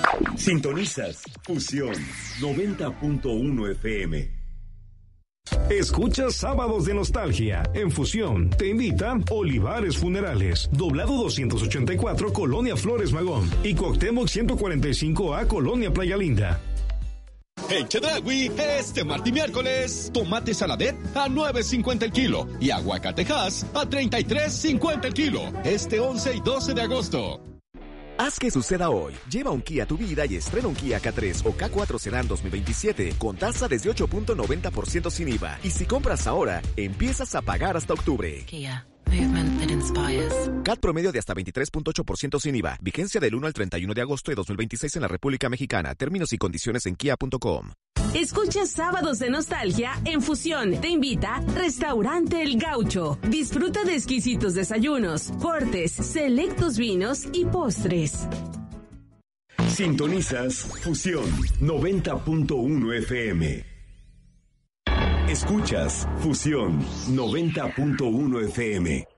Sintonizas Fusión 90.1 FM. Escucha Sábados de Nostalgia. En Fusión te invita Olivares Funerales, Doblado 284, Colonia Flores Magón, y Cuauhtémoc 145A, Colonia Playa Linda. En Chedraui, este martes y miércoles, tomate saladet a $9.50 el kilo y aguacatejas a $33.50 el kilo. Este 11 y 12 de agosto. Haz que suceda hoy. Lleva un Kia a tu vida y estrena un Kia K3 o K4 Sedan 2027 con tasa desde 8.90% sin IVA. Y si compras ahora, empiezas a pagar hasta octubre. Kia. Movement that inspires. CAT promedio de hasta 23.8% sin IVA. Vigencia del 1 al 31 de agosto de 2026 en la República Mexicana. Términos y condiciones en kia.com. Escucha Sábados de Nostalgia en Fusión. Te invita Restaurante El Gaucho. Disfruta de exquisitos desayunos, cortes, selectos vinos y postres. Sintonizas Fusión 90.1 FM. Escuchas Fusión 90.1 FM.